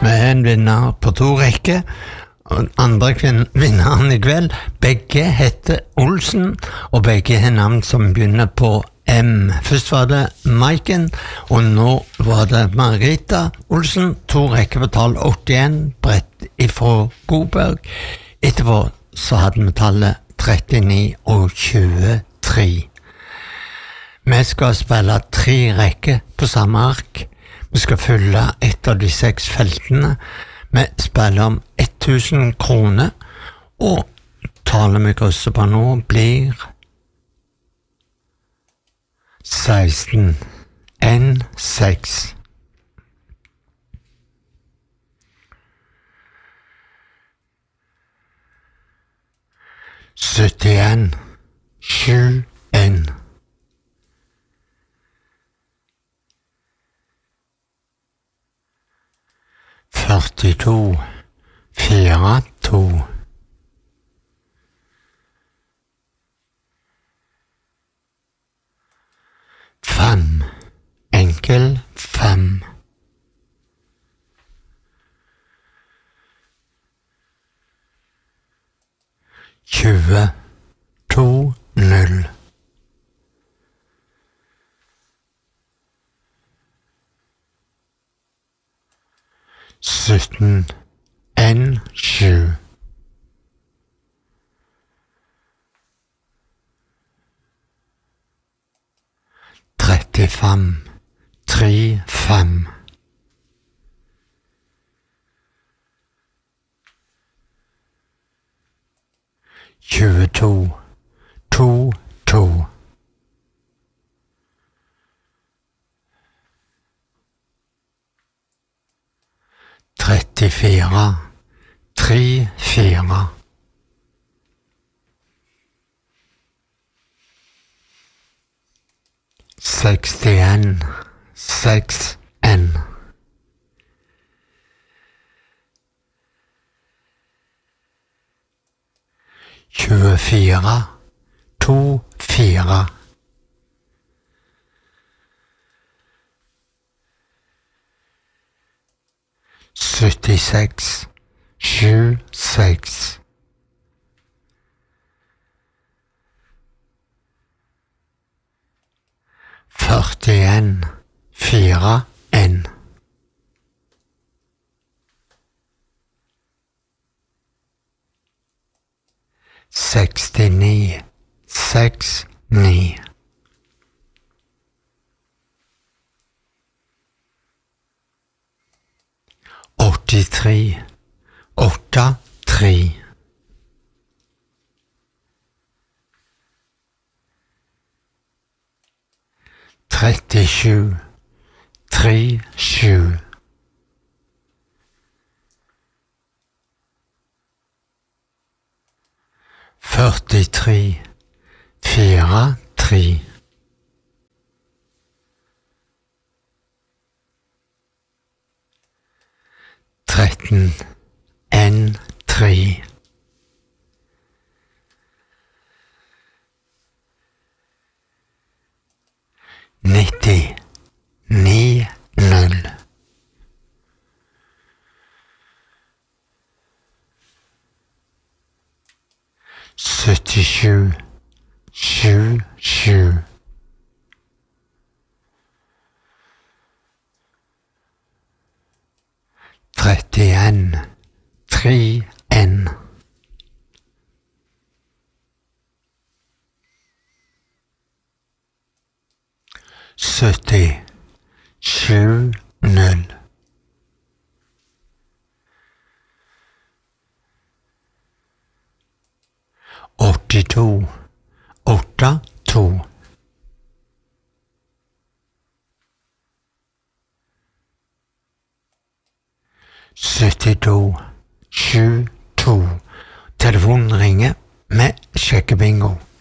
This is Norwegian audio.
med en vinner på 2 rekker. Og andre vinneren I kveld, begge heter Olsen, og begge har navn som begynner på M. Først var det Maiken, og nå var det Marita Olsen, 2 rekker på tall 81, brett ifra Godberg. Etterpå så hadde vi tallet 39 og 23. Vi skal spille 3 rekker på samme ark. Vi skal fylle et av de 6 feltene. Vi spiller om 1000 kroner, og tallet vi krysser på nå blir 16. 1, 6. Syttien, 7, 1. 42, 4, 2. 5, enkel 5. 20, 2, 0. 17, 1, 7. 35, 3, 5. 22, 2, 2. 34, 3, 4. 61, 6, 1. 24, 2, 4. 76, 7, 6. 41, 4, 1. 69, 6, 9. 83, 8, 3. 37, 3, 7. 43, 4, 3. 13, 1, 3. 90, 9, 0. 77, 7, 7. 31, 3, 1. 70, 7, 0. 82, 8, 2. 72, 7, 2. Telefonen ringer med sjekkebingo.